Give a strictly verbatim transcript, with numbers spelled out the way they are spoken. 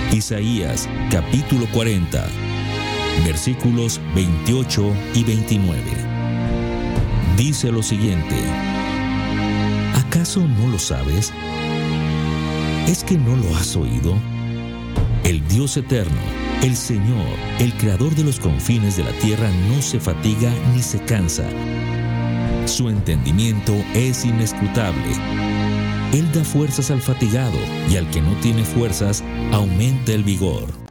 Isaías capítulo cuarenta, versículos veintiocho y veintinueve. Dice lo siguiente: ¿acaso no lo sabes? ¿Es que no lo has oído? El Dios eterno, el Señor, el creador de los confines de la tierra, no se fatiga ni se cansa. Su entendimiento es inescrutable. Él da fuerzas al fatigado, y al que no tiene fuerzas, aumenta el vigor.